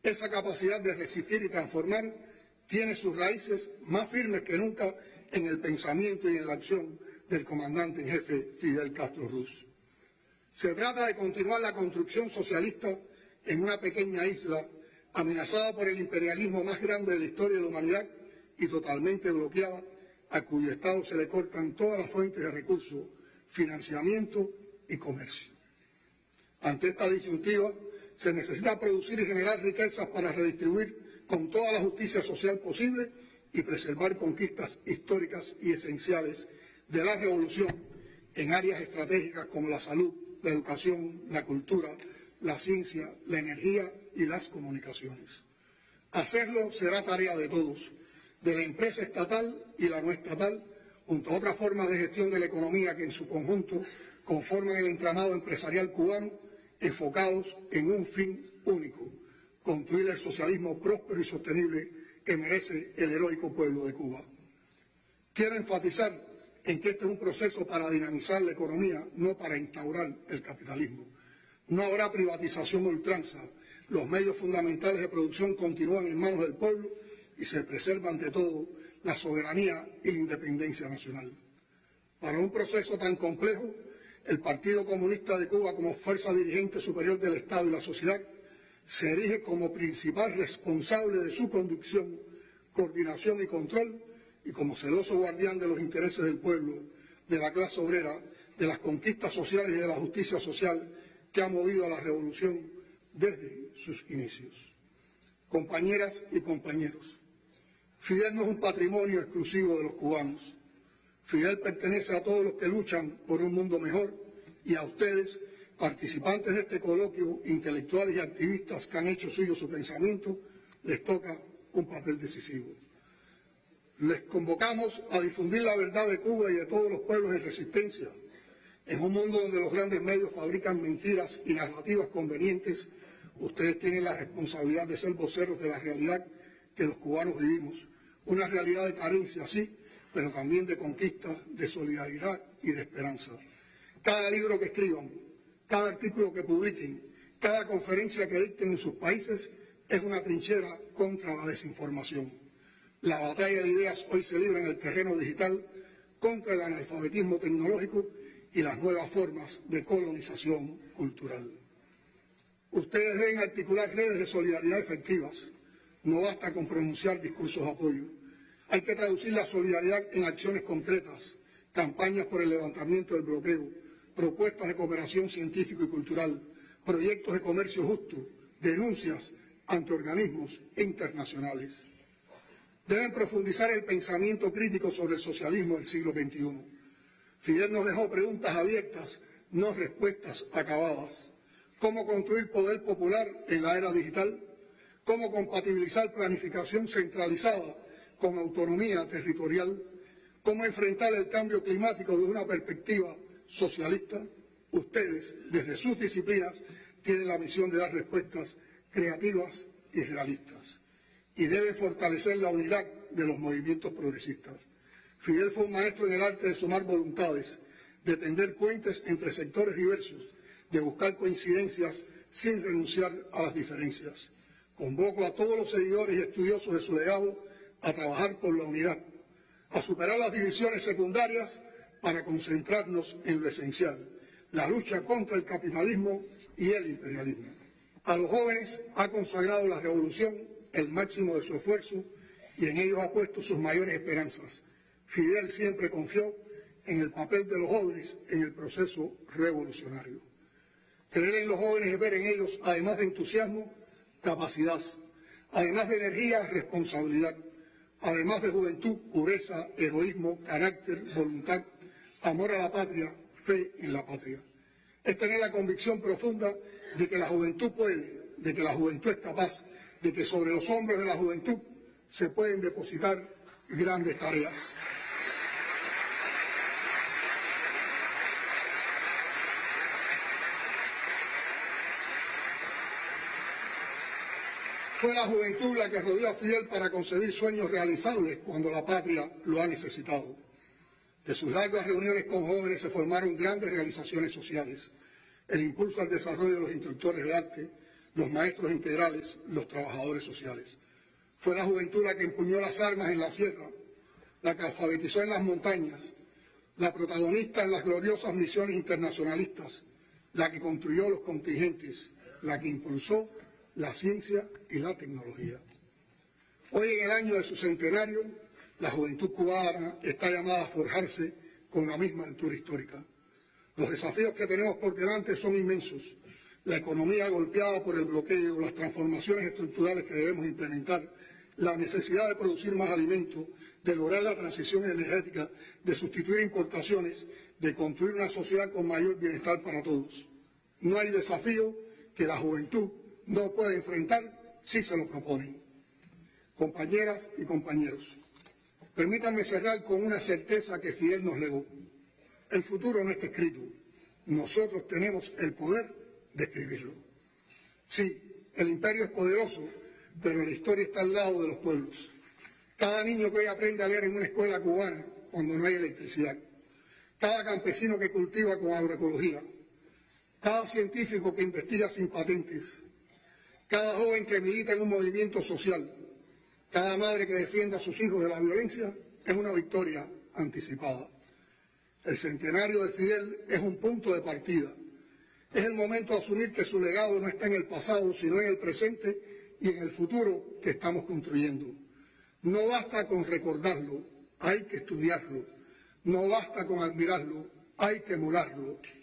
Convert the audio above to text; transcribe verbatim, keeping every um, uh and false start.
Esa capacidad de resistir y transformar tiene sus raíces más firmes que nunca en el pensamiento y en la acción del comandante en jefe Fidel Castro Ruz. Se trata de continuar la construcción socialista en una pequeña isla amenazada por el imperialismo más grande de la historia de la humanidad y totalmente bloqueada, a cuyo Estado se le cortan todas las fuentes de recursos, financiamiento y comercio. Ante esta disyuntiva, se necesita producir y generar riquezas para redistribuir con toda la justicia social posible y preservar conquistas históricas y esenciales de la revolución en áreas estratégicas como la salud, la educación, la cultura, la ciencia, la energía y las comunicaciones. Hacerlo será tarea de todos, de la empresa estatal y la no estatal, junto a otras formas de gestión de la economía que en su conjunto conforman el entramado empresarial cubano, enfocados en un fin único: construir el socialismo próspero y sostenible que merece el heroico pueblo de Cuba. Quiero enfatizar en que este es un proceso para dinamizar la economía, no para instaurar el capitalismo. No habrá privatización a ultranza. Los medios fundamentales de producción continúan en manos del pueblo y se preserva ante todo la soberanía y la independencia nacional. Para un proceso tan complejo, el Partido Comunista de Cuba, como fuerza dirigente superior del Estado y la sociedad, se erige como principal responsable de su conducción, coordinación y control, y como celoso guardián de los intereses del pueblo, de la clase obrera, de las conquistas sociales y de la justicia social que ha movido a la revolución desde sus inicios. Compañeras y compañeros, Fidel no es un patrimonio exclusivo de los cubanos. Fidel pertenece a todos los que luchan por un mundo mejor, y a ustedes, participantes de este coloquio, intelectuales y activistas que han hecho suyo su pensamiento, les toca un papel decisivo. Les convocamos a difundir la verdad de Cuba y de todos los pueblos en resistencia. En un mundo donde los grandes medios fabrican mentiras y narrativas convenientes, ustedes tienen la responsabilidad de ser voceros de la realidad que los cubanos vivimos. Una realidad de carencia, sí, pero también de conquista, de solidaridad y de esperanza. Cada libro que escriban, cada artículo que publiquen, cada conferencia que dicten en sus países es una trinchera contra la desinformación. La batalla de ideas hoy se libra en el terreno digital contra el analfabetismo tecnológico y las nuevas formas de colonización cultural. Ustedes deben articular redes de solidaridad efectivas. No basta con pronunciar discursos de apoyo. Hay que traducir la solidaridad en acciones concretas, campañas por el levantamiento del bloqueo, propuestas de cooperación científica y cultural, proyectos de comercio justo, denuncias ante organismos internacionales. Deben profundizar el pensamiento crítico sobre el socialismo del siglo veintiuno. Fidel nos dejó preguntas abiertas, no respuestas acabadas. ¿Cómo construir poder popular en la era digital? ¿Cómo compatibilizar planificación centralizada con autonomía territorial? ¿Cómo enfrentar el cambio climático desde una perspectiva socialista? Ustedes, desde sus disciplinas, tienen la misión de dar respuestas creativas y realistas. Y deben fortalecer la unidad de los movimientos progresistas. Fidel fue un maestro en el arte de sumar voluntades, de tender puentes entre sectores diversos, de buscar coincidencias sin renunciar a las diferencias. Convoco a todos los seguidores y estudiosos de su legado a trabajar por la unidad, a superar las divisiones secundarias para concentrarnos en lo esencial, la lucha contra el capitalismo y el imperialismo. A los jóvenes ha consagrado la revolución el máximo de su esfuerzo y en ellos ha puesto sus mayores esperanzas. Fidel siempre confió en el papel de los jóvenes en el proceso revolucionario. Creer en los jóvenes es ver en ellos, además de entusiasmo, capacidad, además de energía, responsabilidad, además de juventud, pureza, heroísmo, carácter, voluntad, amor a la patria, fe en la patria. Es tener la convicción profunda de que la juventud puede, de que la juventud es capaz, de que sobre los hombros de la juventud se pueden depositar grandes tareas. Fue la juventud la que rodeó a Fidel para concebir sueños realizables cuando la patria lo ha necesitado. De sus largas reuniones con jóvenes se formaron grandes realizaciones sociales. El impulso al desarrollo de los instructores de arte, los maestros integrales, los trabajadores sociales. Fue la juventud la que empuñó las armas en la sierra, la que alfabetizó en las montañas, la protagonista en las gloriosas misiones internacionalistas, la que construyó los contingentes, la que impulsó la ciencia y la tecnología. Hoy, en el año de su centenario, la juventud cubana está llamada a forjarse con la misma altura histórica. Los desafíos que tenemos por delante son inmensos. La economía golpeada por el bloqueo, las transformaciones estructurales que debemos implementar, la necesidad de producir más alimentos, de lograr la transición energética, de sustituir importaciones, de construir una sociedad con mayor bienestar para todos. No hay desafío que la juventud no pueda enfrentar si se lo proponen. Compañeras y compañeros, permítanme cerrar con una certeza que Fidel nos legó. El futuro no está escrito. Nosotros tenemos el poder de escribirlo. Sí, el imperio es poderoso, pero la historia está al lado de los pueblos. Cada niño que hoy aprende a leer en una escuela cubana cuando no hay electricidad, cada campesino que cultiva con agroecología, cada científico que investiga sin patentes, cada joven que milita en un movimiento social, cada madre que defiende a sus hijos de la violencia, es una victoria anticipada. El centenario de Fidel es un punto de partida. Es el momento de asumir que su legado no está en el pasado, sino en el presente y en el futuro que estamos construyendo. No basta con recordarlo, hay que estudiarlo. No basta con admirarlo, hay que emularlo.